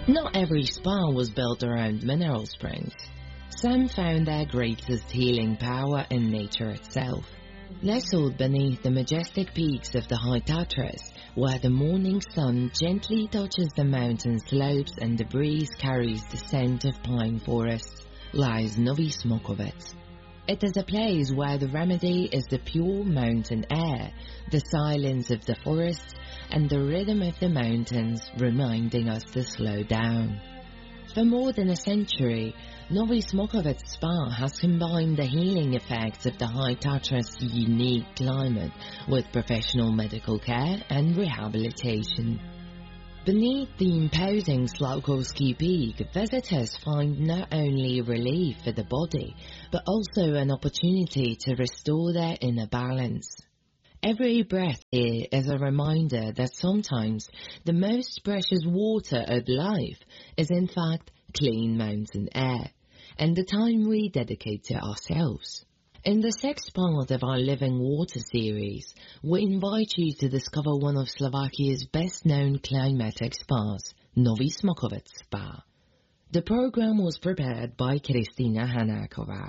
Not every spa was built around mineral springs. Some found their greatest healing power in nature itself. Nestled beneath the majestic peaks of the High Tatras, where the morning sun gently touches the mountain slopes and the breeze carries the scent of pine forests, lies Novi Smokovec. It is a place where the remedy is the pure mountain air, the silence of the forests, and the rhythm of the mountains reminding us to slow down. For more than a century, Novi Smokovec Spa has combined the healing effects of the High Tatras' unique climate with professional medical care and rehabilitation. Beneath the imposing Slaukovsky Peak, visitors find not only relief for the body, but also an opportunity to restore their inner balance. Every breath here is a reminder that sometimes the most precious water of life is in fact clean mountain air, and the time we dedicate to ourselves. In the sixth part of our Living Water series, we invite you to discover one of Slovakia's best-known climatic spas, Novi Smokovec Spa. The program was prepared by Kristina Hanáková.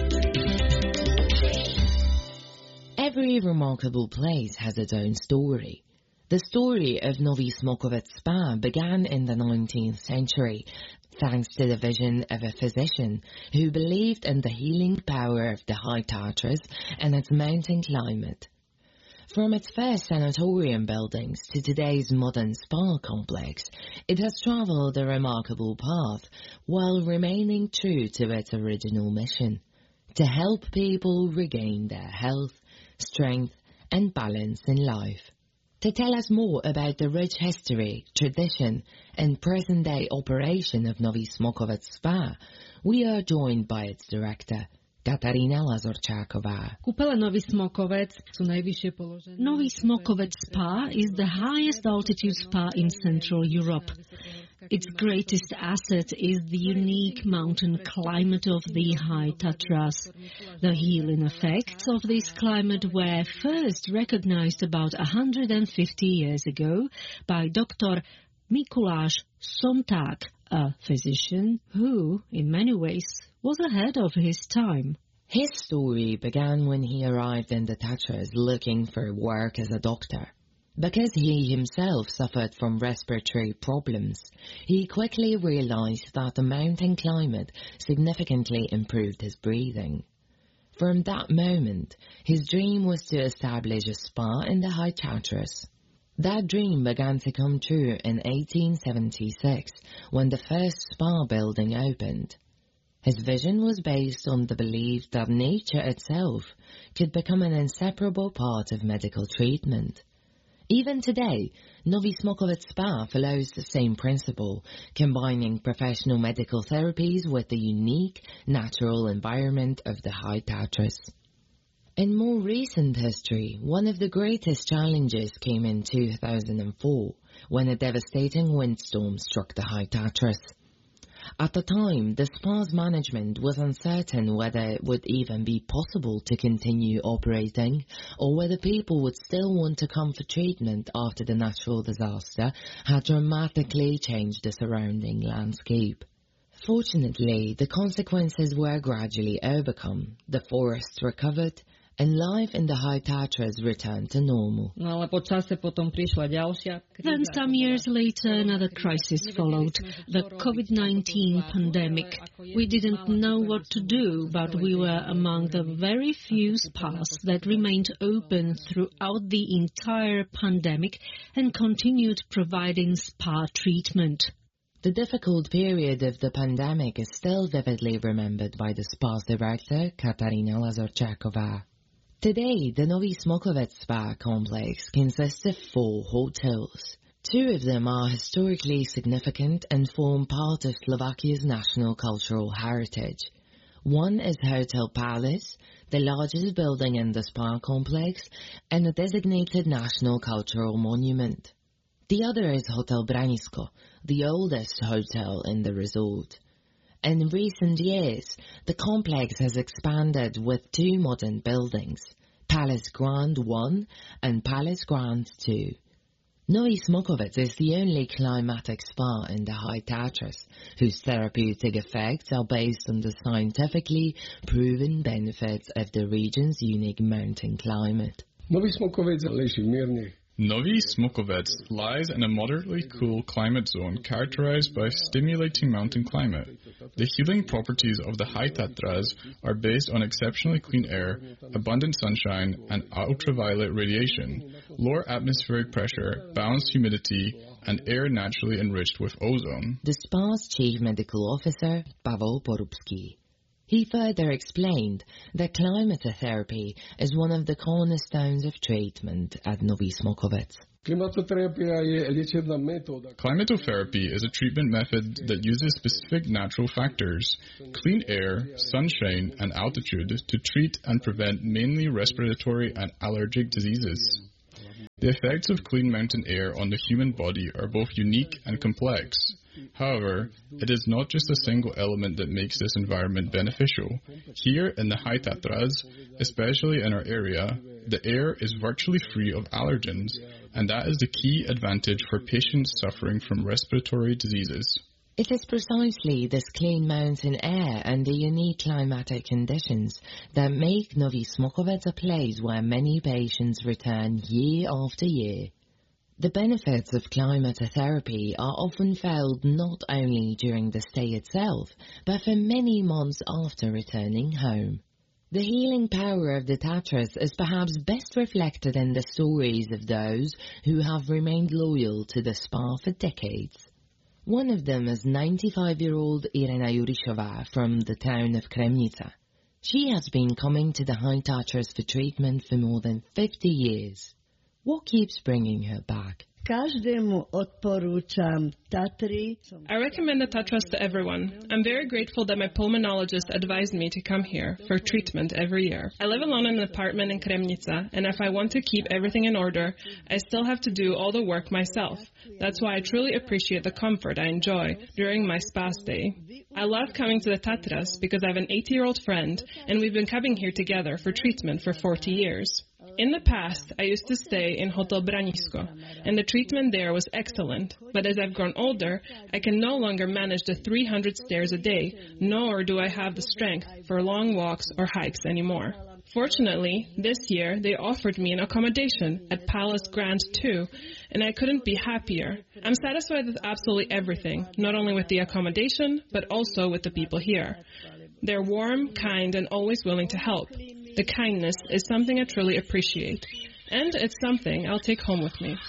Every remarkable place has its own story. The story of Novi Smokovec Spa began in the 19th century, thanks to the vision of a physician who believed in the healing power of the High Tatras and its mountain climate. From its first sanatorium buildings to today's modern spa complex, it has traveled a remarkable path while remaining true to its original mission, to help people regain their health, strength and balance in life. To tell us more about the rich history, tradition and present-day operation of Novi Smokovec Spa, we are joined by its director, Katarína Lazorčáková. Kúpele Novi Smokovec sú najvyššie položené. Novi Smokovec Spa is the highest altitude spa in Central Europe. Its greatest asset is the unique mountain climate of the High Tatras. The healing effects of this climate were first recognized about 150 years ago by Dr. Mikuláš Sonták, a physician who, in many ways, was ahead of his time. His story began when he arrived in the Tatras looking for work as a doctor. Because he himself suffered from respiratory problems, he quickly realized that the mountain climate significantly improved his breathing. From that moment, his dream was to establish a spa in the High Tatras. That dream began to come true in 1876, when the first spa building opened. His vision was based on the belief that nature itself could become an inseparable part of medical treatment. Even today, Novi Smokovec Spa follows the same principle, combining professional medical therapies with the unique, natural environment of the High Tatras. In more recent history, one of the greatest challenges came in 2004, when a devastating windstorm struck the High Tatras. At the time, the spa's management was uncertain whether it would even be possible to continue operating, or whether people would still want to come for treatment after the natural disaster had dramatically changed the surrounding landscape. Fortunately, the consequences were gradually overcome, the forests recovered, and life in the High Tatras returned to normal. Then some years later, another crisis followed, the COVID-19 pandemic. We didn't know what to do, but we were among the very few spas that remained open throughout the entire pandemic and continued providing spa treatment. The difficult period of the pandemic is still vividly remembered by the spa's director, Katarína Lazorčáková. Today, the Novi Smokovec Spa complex consists of 4 hotels. 2 of them are historically significant and form part of Slovakia's national cultural heritage. One is Hotel Palace, the largest building in the spa complex and a designated national cultural monument. The other is Hotel Branisko, the oldest hotel in the resort. In recent years, the complex has expanded with 2 modern buildings, Palace Grand 1 and Palace Grand 2. Novi Smokovec is the only climatic spa in the High Tatras, whose therapeutic effects are based on the scientifically proven benefits of the region's unique mountain climate. Novi Smokovec leží v mírnych. Novi Smokovec lies in a moderately cool climate zone characterized by stimulating mountain climate. The healing properties of the High Tatras are based on exceptionally clean air, abundant sunshine, and ultraviolet radiation, lower atmospheric pressure, balanced humidity, and air naturally enriched with ozone. The spa's chief medical officer, Pavel Porubsky. He further explained that climatotherapy is one of the cornerstones of treatment at Novi Smokovec. Climatotherapy is a treatment method that uses specific natural factors, clean air, sunshine, and altitude to treat and prevent mainly respiratory and allergic diseases. The effects of clean mountain air on the human body are both unique and complex. However, it is not just a single element that makes this environment beneficial. Here in the High Tatras, especially in our area, the air is virtually free of allergens, and that is the key advantage for patients suffering from respiratory diseases. It is precisely this clean mountain air and the unique climatic conditions that make Novi Smokovec a place where many patients return year after year. The benefits of climatotherapy are often felt not only during the stay itself, but for many months after returning home. The healing power of the Tatras is perhaps best reflected in the stories of those who have remained loyal to the spa for decades. One of them is 95-year-old Irena Yurishova from the town of Kremnica. She has been coming to the High Tatras for treatment for more than 50 years. What keeps bringing her back? I recommend the Tatras to everyone. I'm very grateful that my pulmonologist advised me to come here for treatment every year. I live alone in an apartment in Kremnica, and if I want to keep everything in order, I still have to do all the work myself. That's why I truly appreciate the comfort I enjoy during my spa stay. I love coming to the Tatras because I have an 80-year-old friend, and we've been coming here together for treatment for 40 years. In the past, I used to stay in Hotel Branisko, and the treatment there was excellent. But as I've grown older, I can no longer manage the 300 stairs a day, nor do I have the strength for long walks or hikes anymore. Fortunately, this year, they offered me an accommodation at Palace Grand 2, and I couldn't be happier. I'm satisfied with absolutely everything, not only with the accommodation, but also with the people here. They're warm, kind, and always willing to help. The kindness is something I truly appreciate, and it's something I'll take home with me.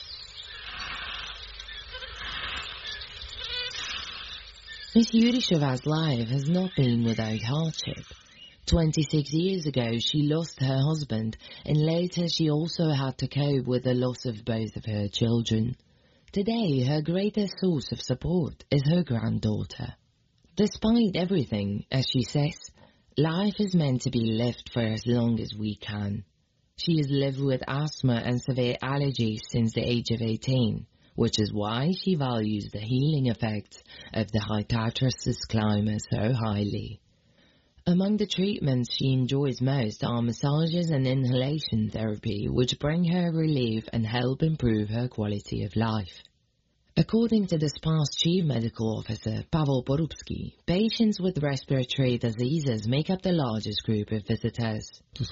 Miss Yurishova's life has not been without hardship. 26 years ago, she lost her husband, and later she also had to cope with the loss of both of her children. Today, her greatest source of support is her granddaughter. Despite everything, as she says, life is meant to be lived for as long as we can. She has lived with asthma and severe allergies since the age of 18, which is why she values the healing effects of the High Tatras' climate so highly. Among the treatments she enjoys most are massages and inhalation therapy, which bring her relief and help improve her quality of life. According to the spa's chief medical officer, Pavel Porubsky, patients with respiratory diseases make up the largest group of visitors.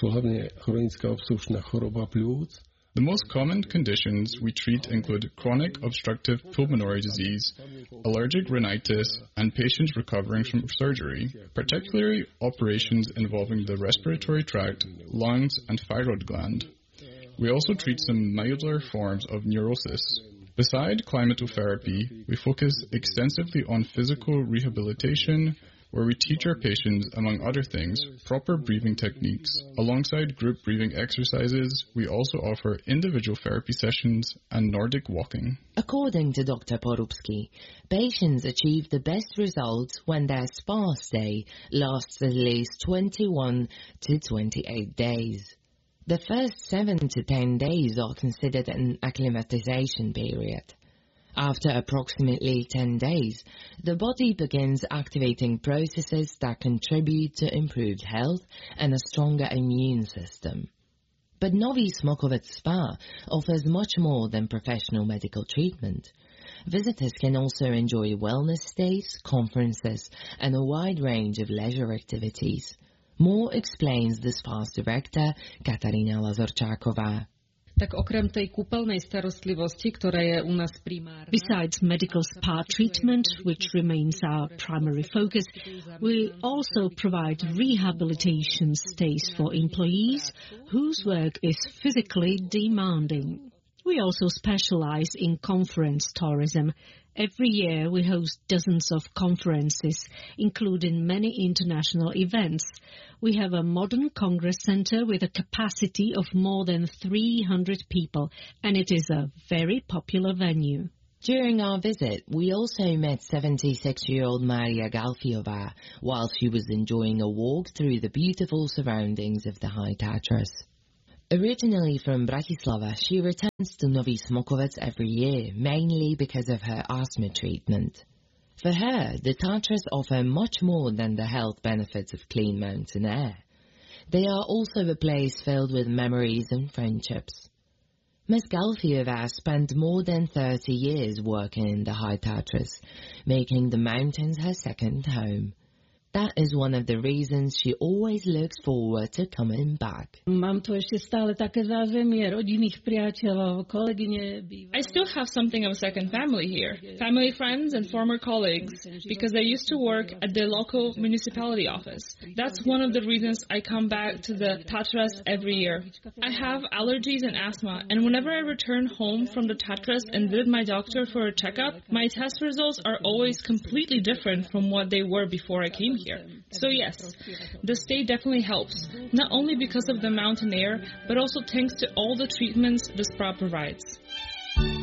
The most common conditions we treat include chronic obstructive pulmonary disease, allergic rhinitis, and patients recovering from surgery, particularly operations involving the respiratory tract, lungs, and thyroid gland. We also treat some milder forms of neurosis. Beside climatotherapy, we focus extensively on physical rehabilitation, where we teach our patients, among other things, proper breathing techniques. Alongside group breathing exercises, we also offer individual therapy sessions and Nordic walking. According to Dr. Porubsky, patients achieve the best results when their spa stay lasts at least 21 to 28 days. The first 7 to 10 days are considered an acclimatization period. After approximately 10 days, the body begins activating processes that contribute to improved health and a stronger immune system. But Novi Smokovec Spa offers much more than professional medical treatment. Visitors can also enjoy wellness stays, conferences, and a wide range of leisure activities. More explains the spa's director, Katarina Lazorčáková. Besides medical spa treatment, which remains our primary focus, we also provide rehabilitation stays for employees whose work is physically demanding. We also specialize in conference tourism. Every year we host dozens of conferences, including many international events. We have a modern congress center with a capacity of more than 300 people, and it is a very popular venue. During our visit, we also met 76-year-old Maria Galfiova while she was enjoying a walk through the beautiful surroundings of the High Tatras. Originally from Bratislava, she returns to Novi Smokovec every year, mainly because of her asthma treatment. For her, the Tatras offer much more than the health benefits of clean mountain air. They are also a place filled with memories and friendships. Ms. Galfiova spent more than 30 years working in the High Tatras, making the mountains her second home. That is one of the reasons she always looks forward to coming back. I still have something of a second family here. Family, friends, and former colleagues, because I used to work at the local municipality office. That's one of the reasons I come back to the Tatras every year. I have allergies and asthma, and whenever I return home from the Tatras and visit my doctor for a checkup, my test results are always completely different from what they were before I came here. So yes, the stay definitely helps, not only because of the mountain air, but also thanks to all the treatments the spa provides.